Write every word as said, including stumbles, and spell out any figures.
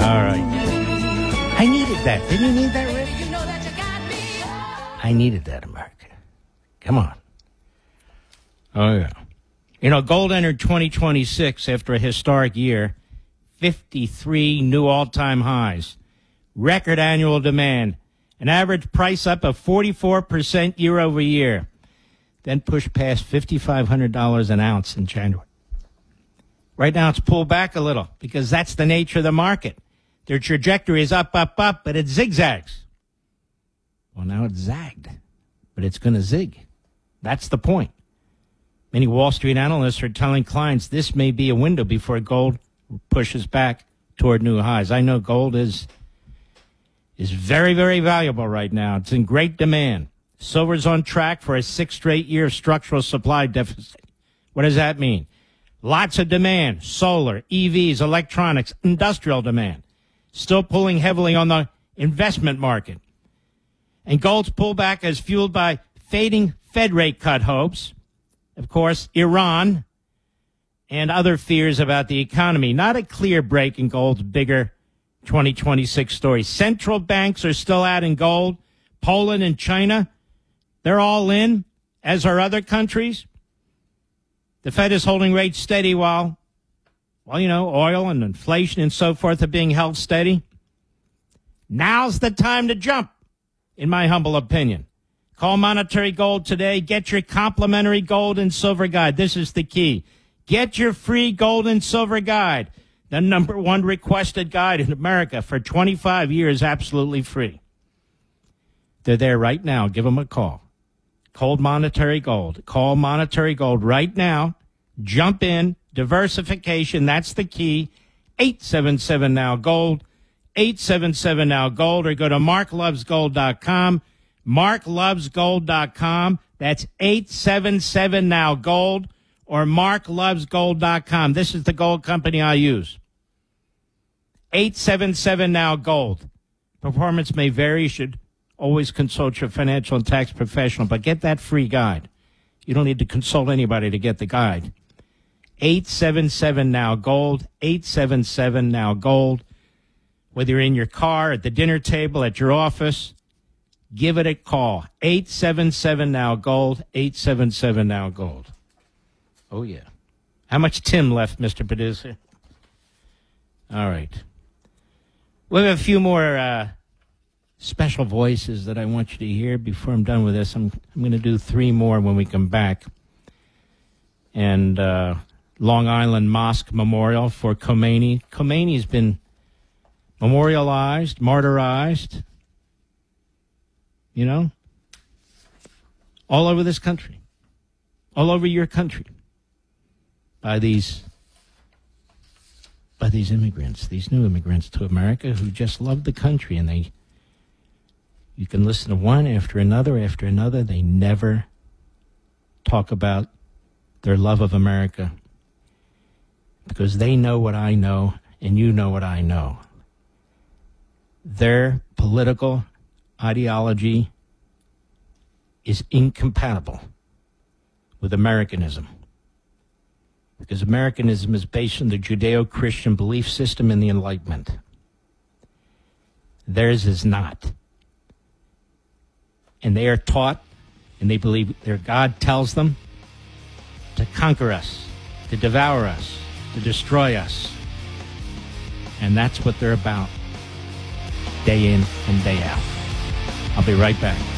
All right. I needed that. Didn't you need that, Rick? I needed that, America. Come on. Oh, yeah. You know, gold entered twenty twenty-six after a historic year, fifty-three new all-time highs, record annual demand, an average price up of forty-four percent year over year, then pushed past five thousand five hundred dollars an ounce in January. Right now it's pulled back a little because that's the nature of the market. Their trajectory is up, up, up, but it zigzags. Well, now it's zagged, but it's going to zig. That's the point. Many Wall Street analysts are telling clients this may be a window before gold pushes back toward new highs. I know gold is is very, very valuable right now. It's in great demand. Silver's on track for a sixth straight year of structural supply deficit. What does that mean? Lots of demand, solar, E Vs, electronics, industrial demand. Still pulling heavily on the investment market. And gold's pullback is fueled by fading Fed rate cut hopes. Of course, Iran and other fears about the economy. Not a clear break in gold's bigger twenty twenty-six story. Central banks are still adding gold. Poland and China, they're all in, as are other countries. The Fed is holding rates steady while, well, you know, oil and inflation and so forth are being held steady. Now's the time to jump, in my humble opinion. Call Monetary Gold today. Get your complimentary gold and silver guide. This is the key. Get your free gold and silver guide, the number one requested guide in America for twenty-five years, absolutely free. They're there right now. Give them a call. Call Monetary Gold. Call Monetary Gold right now. Jump in. Diversification, that's the key. eight seven seven now gold. eight seven seven now gold, or go to mark loves gold dot com. mark loves gold dot com. That's eight seven seven now gold, or mark loves gold dot com. This is the gold company I use. eight seven seven now gold. Performance may vary. You should always consult your financial and tax professional, but get that free guide. You don't need to consult anybody to get the guide. eight seven seven now gold. eight seven seven now gold. Whether you're in your car, at the dinner table, at your office, give it a call. eight seven seven now gold. eight seven seven now gold. Oh, yeah. How much Tim left, Mister Producer? All right. We have a few more uh, special voices that I want you to hear before I'm done with this. I'm, I'm going to do three more when we come back. And uh, Long Island Mosque Memorial for Khomeini. Khomeini's been memorialized, martyrized, you know, all over this country, all over your country, by these by these immigrants, these new immigrants to America who just love the country. And they, you can listen to one after another after another. They never talk about their love of America because they know what I know and you know what I know. Their political ideology is incompatible with Americanism, because Americanism is based on the Judeo-Christian belief system and the Enlightenment. Theirs is not. And they are taught, and they believe their God tells them to conquer us, to devour us, to destroy us. And that's what they're about, day in and day out. I'll be right back.